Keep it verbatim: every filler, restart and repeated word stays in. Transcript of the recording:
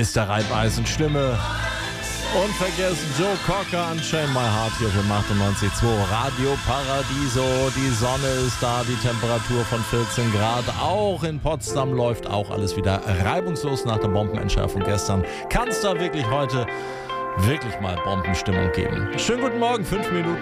Mister Reibeisen Stimme. Unvergessen Joe Cocker an Chain My Heart hier für achtundneunzig Komma zwei Radio Paradiso. Die Sonne ist da, die Temperatur von vierzehn Grad. Auch in Potsdam läuft auch alles wieder reibungslos nach der Bombenentschärfung gestern. Kann es da wirklich heute wirklich mal Bombenstimmung geben? Schönen guten Morgen, fünf Minuten